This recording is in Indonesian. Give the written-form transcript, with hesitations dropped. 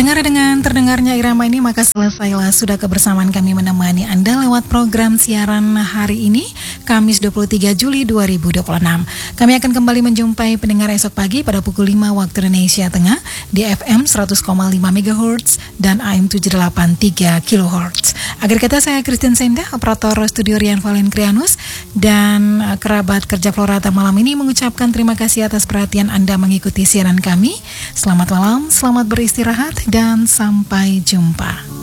Pendengar, dengan terdengarnya irama ini maka selesailah sudah kebersamaan kami menemani Anda lewat program siaran hari ini, Kamis 23 Juli 2026. Kami akan kembali menjumpai pendengar esok pagi pada pukul 5 waktu Indonesia Tengah di FM 100,5 MHz dan AM 783 kHz. Akhir kata, saya Christine Senda, operator studio Rian Valen Krianus, dan kerabat kerja Florata malam ini mengucapkan terima kasih atas perhatian Anda mengikuti siaran kami. Selamat malam, selamat beristirahat, dan sampai jumpa.